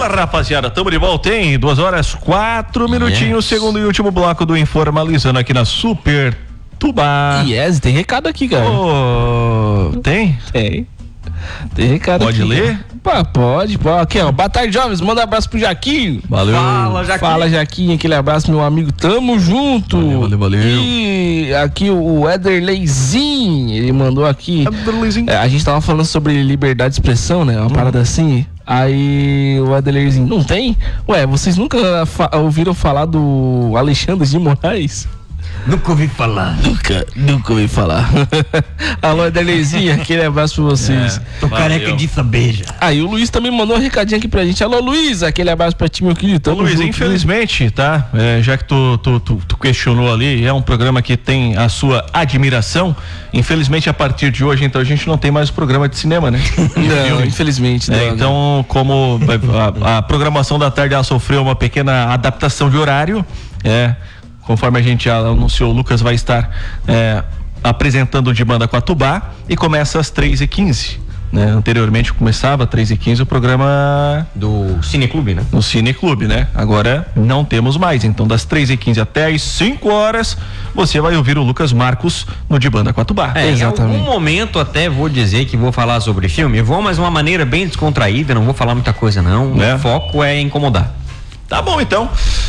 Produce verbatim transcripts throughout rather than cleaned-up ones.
Fala, rapaziada, tamo de volta, hein? Duas horas, quatro minutinhos, yes. Segundo e último bloco do Informalizando aqui na Super Tubá. Yes, tem recado aqui, cara. Oh, tem? Tem. Tem recado pode aqui. Pode ler? Pá, pode, pode. Aqui, ó. Boa tarde, jovens. Manda um abraço pro Jaquinho. Valeu. Fala, Jaquinho. Fala, Jaquinho. Aquele abraço, meu amigo. Tamo junto. Valeu, valeu, valeu. E aqui o Ederleyzinho, ele mandou aqui. Ederleyzinho. É, a gente tava falando sobre liberdade de expressão, né? Uma hum. parada assim. Aí o Ederleyzinho, não tem? Ué, vocês nunca fa- ouviram falar do Alexandre de Moraes? Nunca ouvi falar. Nunca, nunca ouvi falar. Alô, Ederleyzinho, aquele abraço pra vocês. É, tô valeu. Careca de saber já. Aí o Luiz também mandou um recadinho aqui pra gente. Alô, Luiz, aquele abraço pra ti, meu querido. Tamo Luiz, junto, infelizmente, tá? É, já que tu, tu, tu, tu questionou ali, é um programa que tem a sua admiração. Infelizmente, a partir de hoje, então, a gente não tem mais o programa de cinema, né? Não, infelizmente. É, então, como a, a programação da tarde ela sofreu uma pequena adaptação de horário, é... Conforme a gente já anunciou, o Lucas vai estar é, apresentando de banda com a Tubá e começa às três e quinze. Né? Anteriormente começava às três e quinze o programa do Cineclube, né? No Cineclube, né? Agora não temos mais. Então, das três e quinze até as cinco horas, você vai ouvir o Lucas Marcos no De Banda com a Tubá. É, exatamente. Em algum momento até vou dizer que vou falar sobre filme. Vou, mas de uma maneira bem descontraída, não vou falar muita coisa, não. É. O foco é incomodar. Tá bom, então.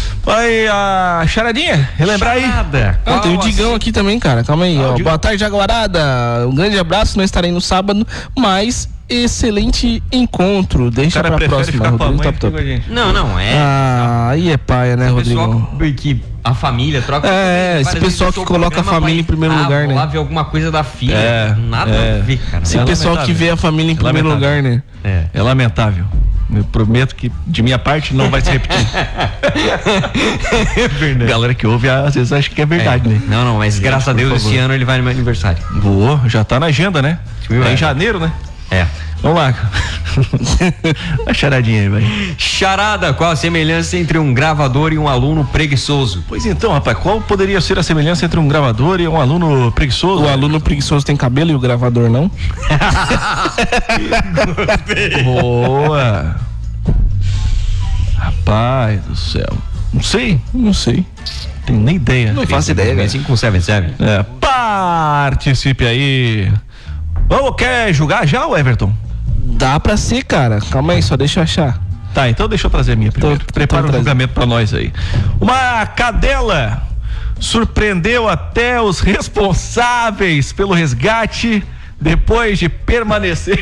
Vai a charadinha, relembrar Charada. aí. Ah, tem o Digão aqui também, cara. Calma aí, ah, ó. Boa tarde, Jaguarada. Um grande abraço, não estarei no sábado, mas excelente encontro. Deixa pra próxima, Rodrigo. Top, top. Não, não, é. Ah, aí é paia, né, Rodrigo? Que a família troca. É, esse pessoal que coloca a família em primeiro ah, lugar, né? Lá ver alguma coisa da filha. É, nada é. a ver, cara. Esse é pessoal lamentável. Que vê a família em primeiro lugar, né? É. É lamentável. Eu prometo que de minha parte não vai se repetir. É verdade. Galera que ouve às vezes acha que é verdade, é. né? Não, não, mas graças a Deus esse ano ele vai no meu aniversário. Boa, já tá na agenda, né? É em janeiro, né? É. Vamos lá. A charadinha aí, vai. Charada, qual a semelhança entre um gravador e um aluno preguiçoso? Pois então, rapaz, qual poderia ser a semelhança entre um gravador e um aluno preguiçoso? O aluno preguiçoso tem cabelo e o gravador não? Boa. Rapaz do céu. Não sei. Não sei. Tenho nem ideia. Não faço ideia. cinco com sete sete. É, participe aí. Vamos, quer jogar já, Everton? Dá pra ser, cara. Calma aí, só deixa eu achar. Tá, então deixa eu trazer a minha primeiro. Tô, Prepara o um julgamento pra nós aí. Uma cadela surpreendeu até os responsáveis pelo resgate depois de permanecer.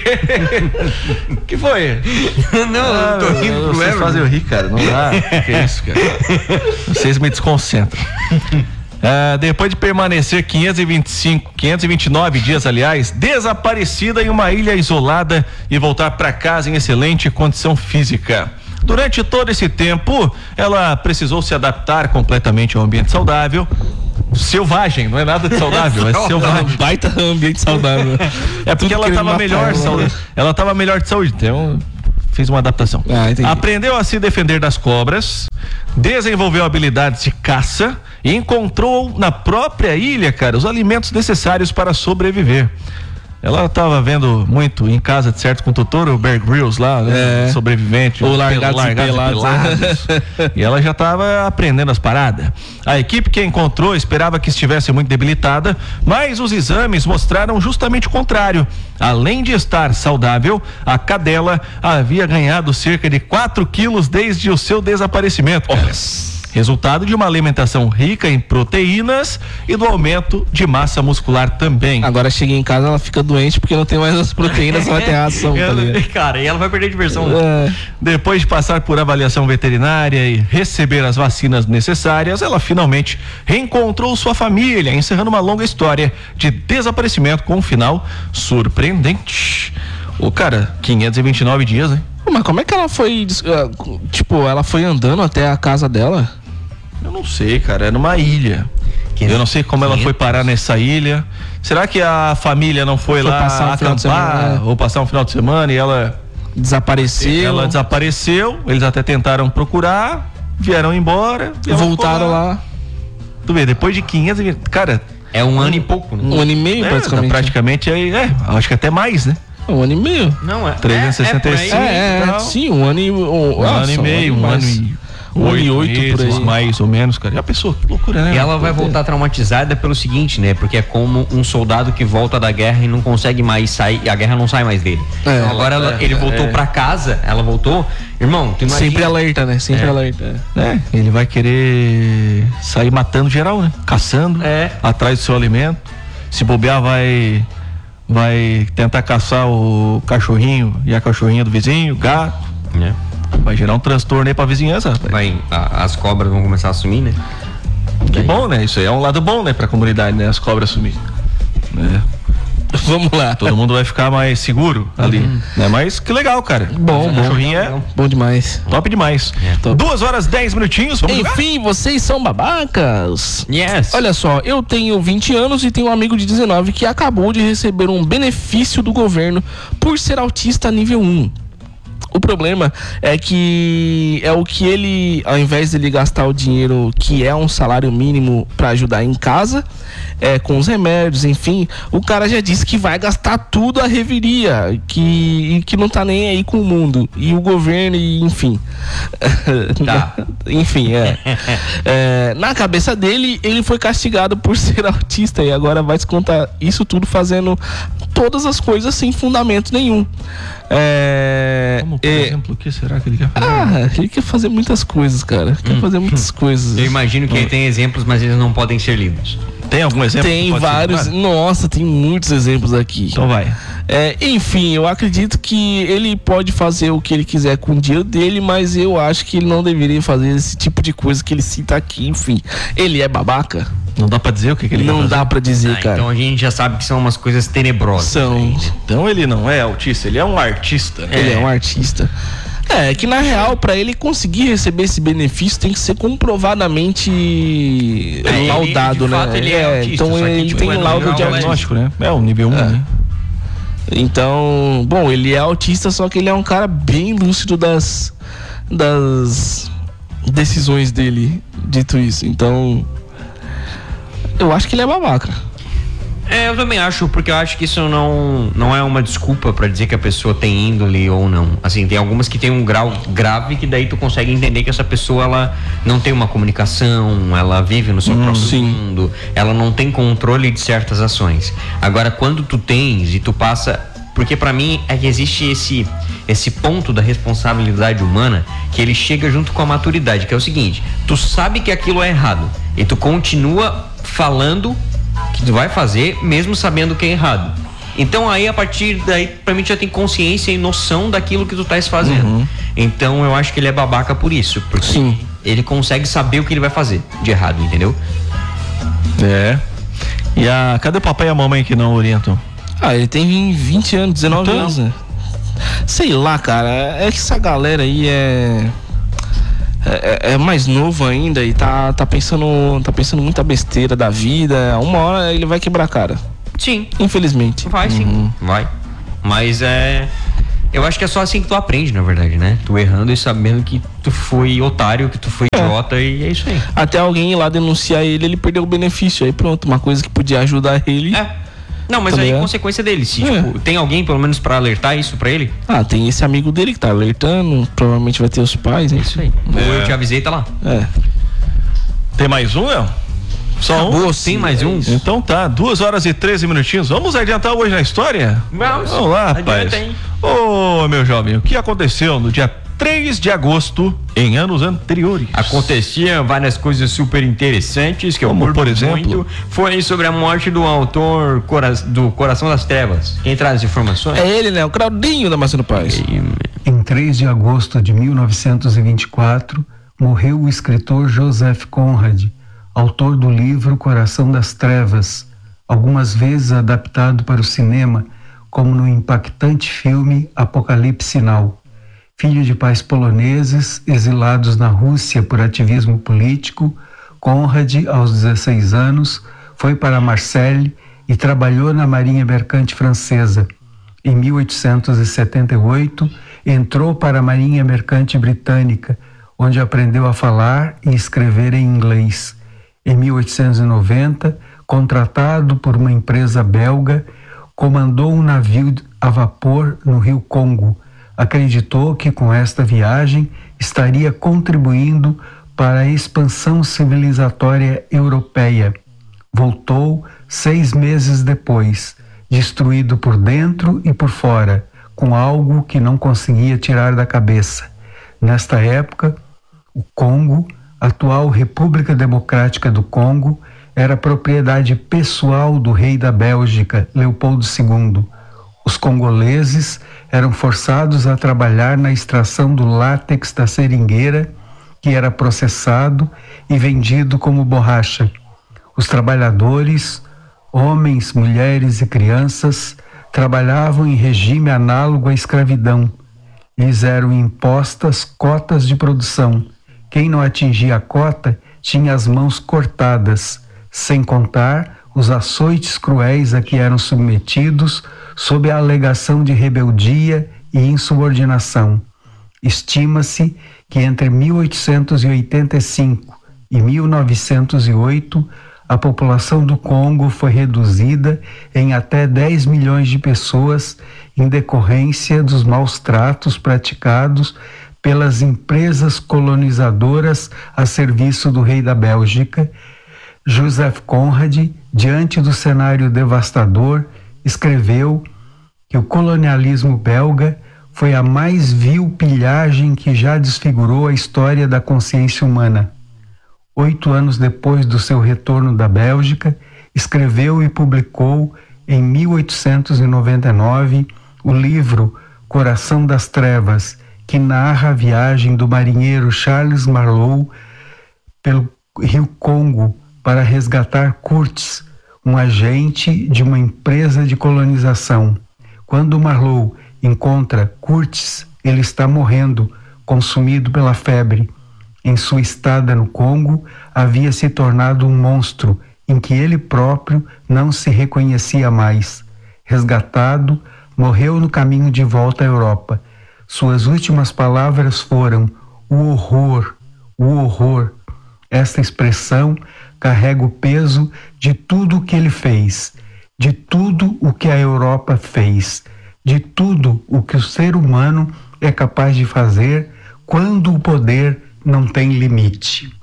Que foi? Não, ah, eu tô rindo pro Vocês fazem eu rir, cara. Não dá. Que isso, cara? Vocês me desconcentram. Uh, depois de permanecer quinhentos e vinte e cinco, quinhentos e vinte e nove dias, aliás, desaparecida em uma ilha isolada e voltar para casa em excelente condição física. Durante todo esse tempo, ela precisou se adaptar completamente ao ambiente saudável. Selvagem, não é nada de saudável, é selvagem. Baita ambiente saudável. É porque ela estava melhor, saúde, ela estava melhor de saúde, então fiz uma adaptação. Ah, aprendeu a se defender das cobras, desenvolveu habilidades de caça e encontrou na própria ilha, cara, os alimentos necessários para sobreviver. Ela estava vendo muito em casa, de certo, com o tutor, o Bear Grylls lá, né? É. Sobrevivente. Ou largados, largados e pelados. pelados. E ela já estava aprendendo as paradas. A equipe que a encontrou esperava que estivesse muito debilitada, mas os exames mostraram justamente o contrário. Além de estar saudável, a cadela havia ganhado cerca de quatro quilos desde o seu desaparecimento. Cara. Resultado de uma alimentação rica em proteínas e do aumento de massa muscular também. Agora chega em casa, ela fica doente porque não tem mais as proteínas, só vai ter ração. Ela, cara, e ela vai perder a diversão. É. Depois de passar por avaliação veterinária e receber as vacinas necessárias, ela finalmente reencontrou sua família, encerrando uma longa história de desaparecimento com um final surpreendente. Ô, cara, quinhentos e vinte e nove dias, né? Mas como é que ela foi, tipo, ela foi andando até a casa dela? Eu não sei, cara, é numa ilha. Que eu não sei como ela foi parar nessa ilha. Será que a família não foi, foi lá passar acampar um ou passar um final de semana e ela desapareceu? Ela desapareceu, eles até tentaram procurar, vieram embora e voltaram lá. lá. Tu vê, depois de quinhentos e vinte, cara, é um ano e pouco, né? Um ano e meio, é, praticamente. Praticamente, é, é, acho que até mais, né? Um ano e meio. Não, é. trezentos e sessenta e cinco. É, é, é, sim, um ano e um, um ano e meio, um ano e um ano e oito meses, por aí. mais ou menos, cara. E a pessoa, que loucura, né? E ela vai voltar traumatizada pelo seguinte, né? Porque é como um soldado que volta da guerra e não consegue mais sair, e a guerra não sai mais dele. É, então agora ela, é, ele voltou é. pra casa, ela voltou. Irmão, tu imagina... Sempre alerta, né? Sempre é. alerta. É, ele vai querer sair matando geral, né? Caçando, é. atrás do seu alimento. Se bobear, vai vai tentar caçar o cachorrinho e a cachorrinha do vizinho, gato. É. Vai gerar um transtorno aí pra vizinhança, rapaz. Vai, a, as cobras vão começar a sumir, né? Que bom, né? Isso aí é um lado bom, né, pra comunidade, né? As cobras sumir. É. Vamos lá. Todo mundo vai ficar mais seguro ali, uhum. né? Mas que legal, cara. Bom, bom. Cachorrinho é bom demais. Top demais. É, top. Duas horas, dez minutinhos. Vamos Enfim, jogar? Vocês são babacas. Yes. Olha só, eu tenho vinte anos e tenho um amigo de dezenove que acabou de receber um benefício do governo por ser autista nível um. O problema é que é o que ele, ao invés de ele gastar o dinheiro que é um salário mínimo para ajudar em casa, é, com os remédios, enfim, o cara já disse que vai gastar tudo a reviria, que, que não tá nem aí com o mundo, e o governo, e, enfim. Tá. enfim, é. é. Na cabeça dele, ele foi castigado por ser autista e agora vai descontar isso tudo fazendo todas as coisas sem fundamento nenhum. É, Como, por é, exemplo, o que será que ele quer fazer? Ah, ele quer fazer muitas coisas, cara. Quer hum. fazer muitas coisas. Eu imagino que hum. ele tem exemplos, mas eles não podem ser lidos. Tem algum exemplo? Tem vários. Nossa, tem muitos exemplos aqui. Então vai. É, enfim, eu acredito que ele pode fazer o que ele quiser com o dinheiro dele, mas eu acho que ele não deveria fazer esse tipo de coisa que ele cita aqui. Enfim, ele é babaca. Não dá pra dizer o que, que ele Não dá pra dizer, ah, cara. Então a gente já sabe que são umas coisas tenebrosas. São. Gente. Então ele não é autista, ele é um artista. Né? Ele é, é um artista. É, que na real, pra ele conseguir receber esse benefício, tem que ser comprovadamente é, laudado, ele, de né? Fato, ele é, é autista, então ele tipo, tem é laudo diagnóstico, né? É o nível um, é. né? Então, bom, ele é autista, só que ele é um cara bem lúcido das, das decisões dele, dito isso. Então, eu acho que ele é babaca. É, eu também acho, porque eu acho que isso não, não é uma desculpa pra dizer que a pessoa tem índole ou não. Assim, tem algumas que tem um grau grave que daí tu consegue entender que essa pessoa, ela não tem uma comunicação, ela vive no seu hum, próprio sim. mundo, ela não tem controle de certas ações. Agora, quando tu tens e tu passa... Porque pra mim é que existe esse, esse ponto da responsabilidade humana que ele chega junto com a maturidade, que é o seguinte: tu sabe que aquilo é errado e tu continua falando que tu vai fazer mesmo sabendo que é errado. Então aí a partir daí pra mim já tem consciência e noção daquilo que tu estás fazendo. Uhum. Então eu acho que ele é babaca por isso, porque Sim. ele consegue saber o que ele vai fazer de errado, entendeu? É. E a cadê o papai e a mamãe que não orientam? Ah, ele tem vinte anos, dezenove então... anos, né? Sei lá, cara, é que essa galera aí é... É, é mais novo ainda e tá, tá pensando tá pensando muita besteira da vida. Uma hora ele vai quebrar a cara. Sim. Infelizmente. Vai sim, uhum. vai. Mas é... Eu acho que é só assim que tu aprende, na verdade, né? Tu errando e sabendo que tu foi otário, que tu foi é. idiota, e é isso aí. Até alguém ir lá denunciar ele, ele perdeu o benefício. Aí pronto, uma coisa que podia ajudar ele... É. Não, mas tá aí é consequência dele. Se, é. tipo, tem alguém, pelo menos, pra alertar isso pra ele? Ah, tem esse amigo dele que tá alertando. Provavelmente vai ter os pais, né? Isso aí. É. Ou eu te avisei, tá lá. É. Tem mais um, Léo? Só Acabou, um? Sim, mais um. Então tá, duas horas e treze minutinhos. Vamos adiantar hoje na história? Vamos. Vamos lá, rapaz. Ô, oh, meu jovem, o que aconteceu no dia três de agosto em anos anteriores? Acontecia várias coisas super interessantes que Como, eu por exemplo, muito. Foi sobre a morte do autor Cora... do Coração das Trevas. Quem traz as informações? É ele, né? O Claudinho da Maçã do Paz. Em três de agosto de mil novecentos e vinte e quatro, morreu o escritor Joseph Conrad, autor do livro Coração das Trevas, algumas vezes adaptado para o cinema, como no impactante filme Apocalipse Sinal. Filho de pais poloneses, exilados na Rússia por ativismo político, Conrad, aos dezesseis anos, foi para Marseille e trabalhou na Marinha Mercante Francesa. Em mil oitocentos e setenta e oito, entrou para a Marinha Mercante Britânica, onde aprendeu a falar e escrever em inglês. Em mil oitocentos e noventa, contratado por uma empresa belga, comandou um navio a vapor no rio Congo. Acreditou que com esta viagem estaria contribuindo para a expansão civilizatória europeia. Voltou seis meses depois, destruído por dentro e por fora, com algo que não conseguia tirar da cabeça. Nesta época, o Congo, atual República Democrática do Congo, era propriedade pessoal do rei da Bélgica, Leopoldo segundo. Os congoleses eram forçados a trabalhar na extração do látex da seringueira, que era processado e vendido como borracha. Os trabalhadores, homens, mulheres e crianças, trabalhavam em regime análogo à escravidão. Lhes eram impostas cotas de produção. Quem não atingia a cota tinha as mãos cortadas, sem contar os açoites cruéis a que eram submetidos sob a alegação de rebeldia e insubordinação. Estima-se que entre mil oitocentos e oitenta e cinco e mil novecentos e oito a população do Congo foi reduzida em até dez milhões de pessoas em decorrência dos maus tratos praticados pelas empresas colonizadoras a serviço do rei da Bélgica. Joseph Conrad, diante do cenário devastador, escreveu que o colonialismo belga foi a mais vil pilhagem que já desfigurou a história da consciência humana. Oito anos depois do seu retorno da Bélgica, escreveu e publicou, em mil oitocentos e noventa e nove, o livro Coração das Trevas, que narra a viagem do marinheiro Charles Marlowe pelo rio Congo para resgatar Kurtz, um agente de uma empresa de colonização. Quando Marlowe encontra Kurtz, ele está morrendo, consumido pela febre. Em sua estada no Congo, havia se tornado um monstro em que ele próprio não se reconhecia mais. Resgatado, morreu no caminho de volta à Europa. Suas últimas palavras foram: o horror, o horror. Esta expressão carrega o peso de tudo o que ele fez, de tudo o que a Europa fez, de tudo o que o ser humano é capaz de fazer quando o poder não tem limite.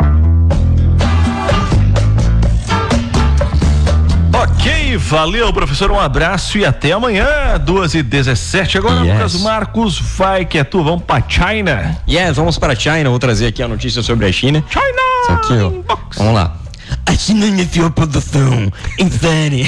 Ok, valeu, professor, um abraço e até amanhã, duas e dezessete. Agora, yes. Lucas Marcos, vai que é tu, vamos para China. Yes, vamos para China, vou trazer aqui a notícia sobre a China. China! Aqui, ó. Vamos lá. A China iniciou a produção em série.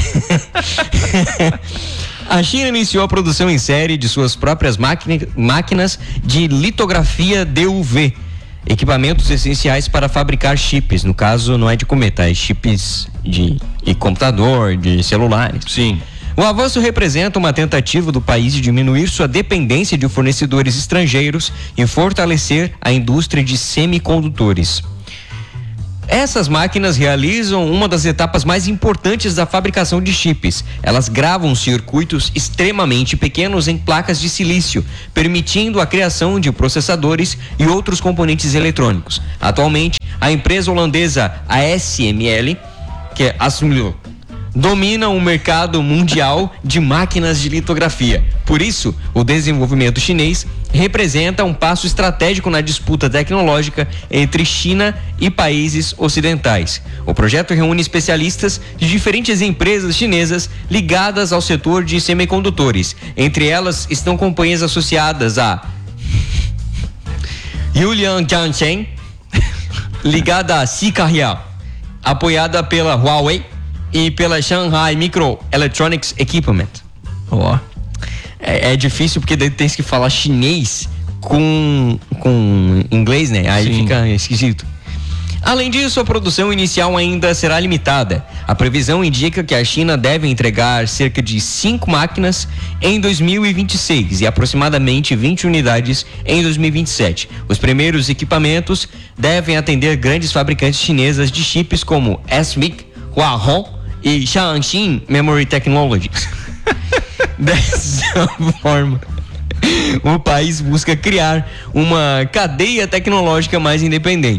A China iniciou a produção em série de suas próprias máquina, máquinas de litografia D U V, equipamentos essenciais para fabricar chips. No caso, não é de comer, tá? É chips de, de computador, de celulares. Sim. O avanço representa uma tentativa do país de diminuir sua dependência de fornecedores estrangeiros e fortalecer a indústria de semicondutores. Essas máquinas realizam uma das etapas mais importantes da fabricação de chips. Elas gravam circuitos extremamente pequenos em placas de silício, permitindo a criação de processadores e outros componentes eletrônicos. Atualmente, a empresa holandesa A S M L, que é ASML, domina o mercado mundial de máquinas de litografia. Por isso, o desenvolvimento chinês representa um passo estratégico na disputa tecnológica entre China e países ocidentais. O projeto reúne especialistas de diferentes empresas chinesas ligadas ao setor de semicondutores. Entre elas estão companhias associadas a Yuliang Jiangsheng, ligada a Sikaria, apoiada pela Huawei e pela Shanghai Microelectronics Equipment. Ó. Oh. É, é difícil porque daí tem que falar chinês com, com inglês, né? Aí Sim. fica esquisito. Além disso, a produção inicial ainda será limitada. A previsão indica que a China deve entregar cerca de cinco máquinas em dois mil e vinte e seis e aproximadamente vinte unidades em dois mil e vinte e sete. Os primeiros equipamentos devem atender grandes fabricantes chinesas de chips como S M I C, Huahong e Shaanxi Memory Technologies. Dessa forma, o país busca criar uma cadeia tecnológica mais independente.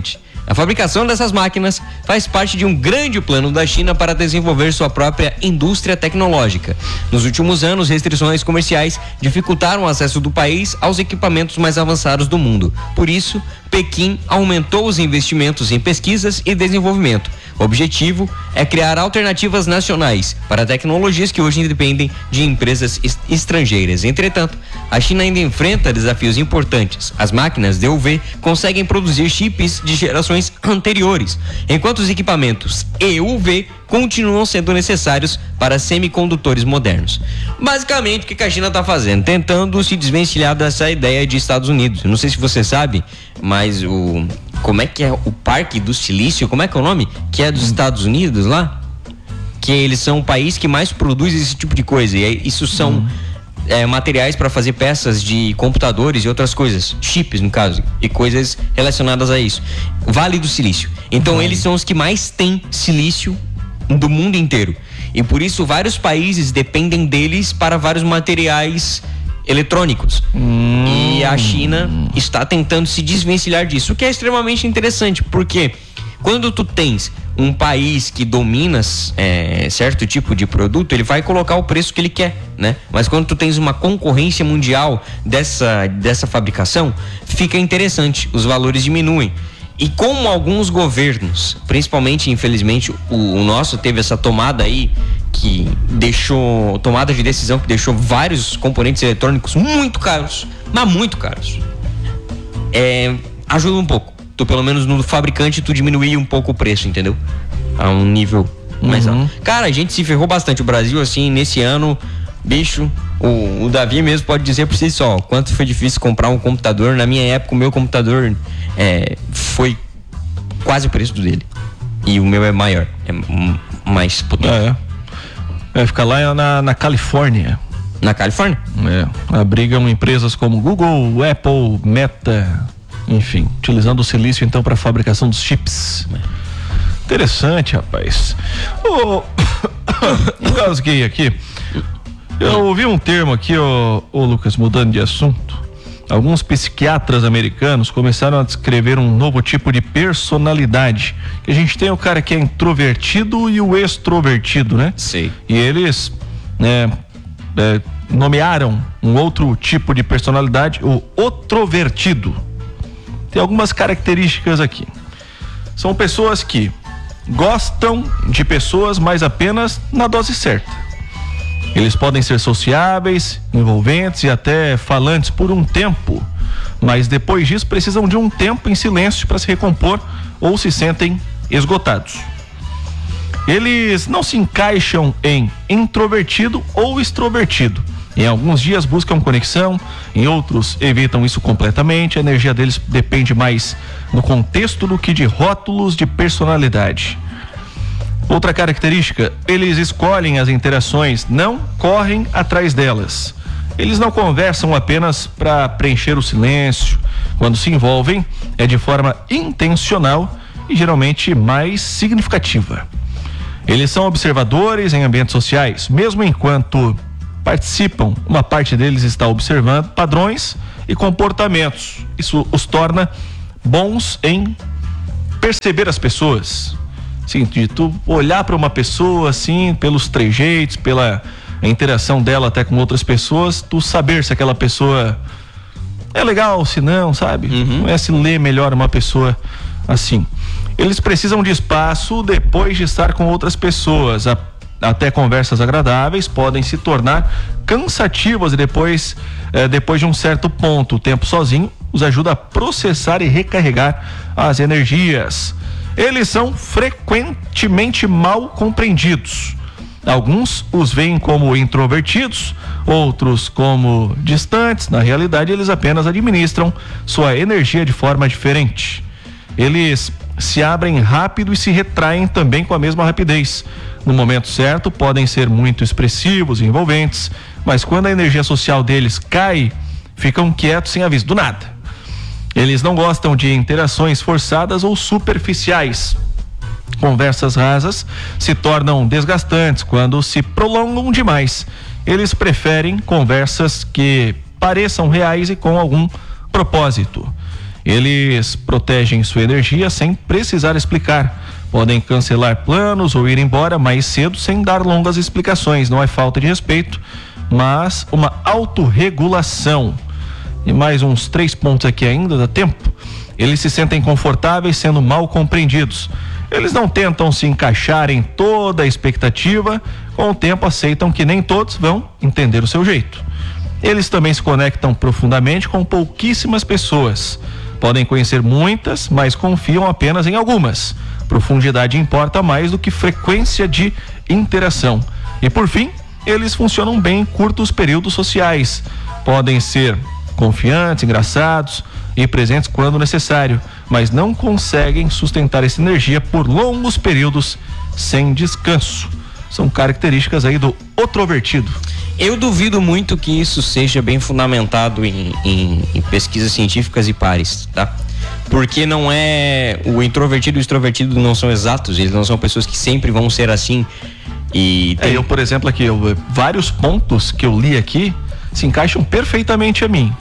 A fabricação dessas máquinas faz parte de um grande plano da China para desenvolver sua própria indústria tecnológica. Nos últimos anos, restrições comerciais dificultaram o acesso do país aos equipamentos mais avançados do mundo. Por isso, Pequim aumentou os investimentos em pesquisas e desenvolvimento. O objetivo é criar alternativas nacionais para tecnologias que hoje dependem de empresas est- estrangeiras. Entretanto, a China ainda enfrenta desafios importantes. As máquinas D U V conseguem produzir chips de gerações anteriores, enquanto os equipamentos E U V continuam sendo necessários para semicondutores modernos. Basicamente, o que a China está fazendo? Tentando se desvencilhar dessa ideia de Estados Unidos. Eu não sei se você sabe, mas o... como é que é o Parque do Silício? Como é que é o nome? Que é dos Estados Unidos lá? Que eles são o país que mais produz esse tipo de coisa. E isso são hum. é, materiais para fazer peças de computadores e outras coisas. Chips, no caso. E coisas relacionadas a isso. Vale do Silício. Então, hum. eles são os que mais têm silício do mundo inteiro. E por isso, vários países dependem deles para vários materiais eletrônicos. Hum. E a China está tentando se desvencilhar disso, o que é extremamente interessante, porque quando tu tens um país que domina é, certo tipo de produto, ele vai colocar o preço que ele quer, né? Mas quando tu tens uma concorrência mundial dessa, dessa fabricação, fica interessante, os valores diminuem. E como alguns governos, principalmente, infelizmente, o, o nosso teve essa tomada aí, que deixou, tomada de decisão que deixou vários componentes eletrônicos muito caros, mas muito caros. É, ajuda um pouco. Tu, pelo menos no fabricante, tu diminuir um pouco o preço, entendeu? A um nível mais Uhum. alto. Cara, a gente se ferrou bastante. O Brasil, assim, nesse ano, bicho, o, o Davi mesmo pode dizer por si só quanto foi difícil comprar um computador. Na minha época, o meu computador é, foi quase o preço dele. E o meu é maior, é m- mais potente. É. É, fica lá na, na Califórnia. Na Califórnia? É. Abrigam empresas como Google, Apple, Meta, enfim, utilizando o silício então para a fabricação dos chips. Interessante, rapaz. Ô, engasguei aqui. Eu ouvi um termo aqui, ô, ô Lucas, mudando de assunto. Alguns psiquiatras americanos começaram a descrever um novo tipo de personalidade. Que a gente tem o cara que é introvertido e o extrovertido, né? Sei. E eles, né, é, nomearam um outro tipo de personalidade, o outrovertido. Tem algumas características aqui. São pessoas que gostam de pessoas, mas apenas na dose certa. Eles podem ser sociáveis, envolventes e até falantes por um tempo, mas depois disso precisam de um tempo em silêncio para se recompor ou se sentem esgotados. Eles não se encaixam em introvertido ou extrovertido. Em alguns dias buscam conexão, em outros evitam isso completamente. A energia deles depende mais do contexto do que de rótulos de personalidade. Outra característica, eles escolhem as interações, não correm atrás delas. Eles não conversam apenas para preencher o silêncio. Quando se envolvem, é de forma intencional e geralmente mais significativa. Eles são observadores em ambientes sociais, mesmo enquanto participam, uma parte deles está observando padrões e comportamentos. Isso os torna bons em perceber as pessoas. Sim, de tu olhar para uma pessoa assim, pelos trejeitos, pela interação dela até com outras pessoas, tu saber se aquela pessoa é legal, se não, sabe? Uhum. Conhece ler melhor uma pessoa assim. Eles precisam de espaço depois de estar com outras pessoas. A, até conversas agradáveis podem se tornar cansativas e depois, eh, depois de um certo ponto, o tempo sozinho os ajuda a processar e recarregar as energias. Eles são frequentemente mal compreendidos. Alguns os veem como introvertidos, outros como distantes. Na realidade, eles apenas administram sua energia de forma diferente. Eles se abrem rápido e se retraem também com a mesma rapidez. No momento certo, podem ser muito expressivos e envolventes, mas quando a energia social deles cai, ficam quietos sem aviso do nada. Eles não gostam de interações forçadas ou superficiais. Conversas rasas se tornam desgastantes quando se prolongam demais. Eles preferem conversas que pareçam reais e com algum propósito. Eles protegem sua energia sem precisar explicar. Podem cancelar planos ou ir embora mais cedo sem dar longas explicações. Não é falta de respeito, mas uma autorregulação. E mais uns três pontos aqui ainda, dá tempo. Eles se sentem confortáveis sendo mal compreendidos. Eles não tentam se encaixar em toda a expectativa. Com o tempo aceitam que nem todos vão entender o seu jeito. Eles também se conectam profundamente com pouquíssimas pessoas. Podem conhecer muitas, mas confiam apenas em algumas. Profundidade importa mais do que frequência de interação. E por fim, eles funcionam bem em curtos períodos sociais. Podem ser confiantes, engraçados e presentes quando necessário, mas não conseguem sustentar essa energia por longos períodos sem descanso. São características aí do introvertido. Eu duvido muito que isso seja bem fundamentado em, em, em pesquisas científicas e pares, tá? Porque não é... O introvertido e o extrovertido não são exatos, eles não são pessoas que sempre vão ser assim. E tem... é, eu, por exemplo, aqui, eu, vários pontos que eu li aqui se encaixam perfeitamente a mim.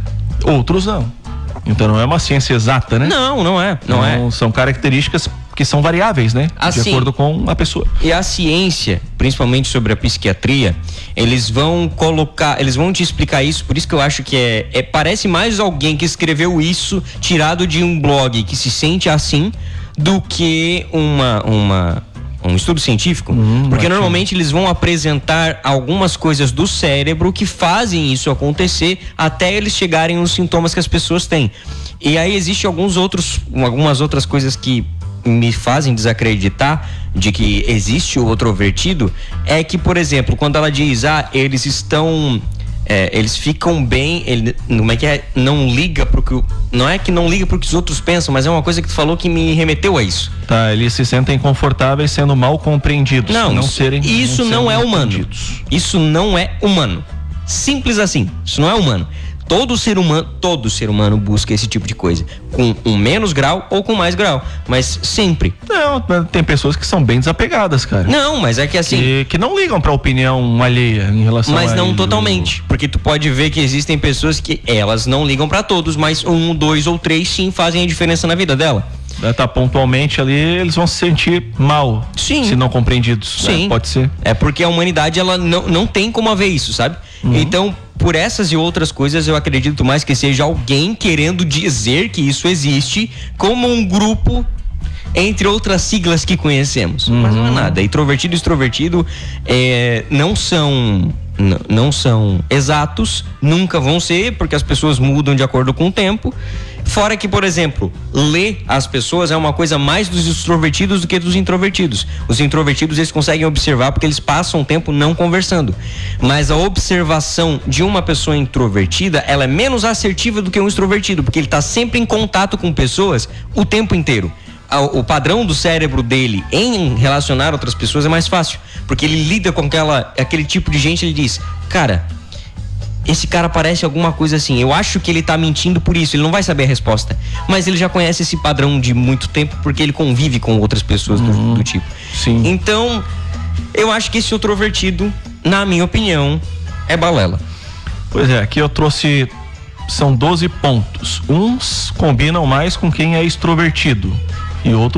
Outros não. Então não é uma ciência exata, né? Não, não é. Não, não é. São características que são variáveis, né? Assim, de acordo com a pessoa. E a ciência, principalmente sobre a psiquiatria, eles vão colocar, eles vão te explicar isso, por isso que eu acho que é, é parece mais alguém que escreveu isso tirado de um blog que se sente assim do que uma uma um estudo científico, hum, porque normalmente eles vão apresentar algumas coisas do cérebro que fazem isso acontecer até eles chegarem nos sintomas que as pessoas têm. E aí existe alguns outros, algumas outras coisas que me fazem desacreditar de que existe o introvertido, é que, por exemplo, quando ela diz, ah, eles estão, é, eles ficam bem, ele, como é que é, não liga pro que, não é que não liga pro que os outros pensam, mas é uma coisa que tu falou que me remeteu a isso. Tá, eles se sentem confortáveis sendo mal compreendidos. Não, não isso, serem, isso não, não é humano. Isso não é humano. Simples assim, isso não é humano. Todo ser humano, todo ser humano busca esse tipo de coisa, com um menos grau ou com mais grau, mas sempre. Não, tem pessoas que são bem desapegadas, cara. Não, mas é que assim... Que, que não ligam pra opinião alheia em relação mas a... Mas não ele. totalmente, porque tu pode ver que existem pessoas que elas não ligam pra todos, mas um, dois ou três sim fazem a diferença na vida dela. Tá pontualmente ali, eles vão se sentir mal. Sim. Se não compreendidos. Sim. Né? Pode ser. É porque a humanidade, ela não, não tem como haver isso, sabe? Uhum. Então, por essas e outras coisas, eu acredito mais que seja alguém querendo dizer que isso existe como um grupo, entre outras siglas que conhecemos. Uhum. Mas não é nada. Introvertido e extrovertido é, não são... não são exatos, nunca vão ser, porque as pessoas mudam de acordo com o tempo. Fora que, por exemplo, ler as pessoas é uma coisa mais dos extrovertidos do que dos introvertidos. Os introvertidos, eles conseguem observar porque eles passam o tempo não conversando. Mas a observação de uma pessoa introvertida, ela é menos assertiva do que um extrovertido, porque ele está sempre em contato com pessoas o tempo inteiro. O padrão do cérebro dele em relacionar outras pessoas é mais fácil, porque ele lida com aquela, aquele tipo de gente. Ele diz, cara, esse cara parece alguma coisa assim, eu acho que ele tá mentindo por isso, ele não vai saber a resposta, mas ele já conhece esse padrão de muito tempo, porque ele convive com outras pessoas uhum. do, do tipo. Sim. Então, eu acho que esse introvertido, na minha opinião, é balela. Pois é, aqui eu trouxe, são doze pontos, uns combinam mais com quem é extrovertido e outros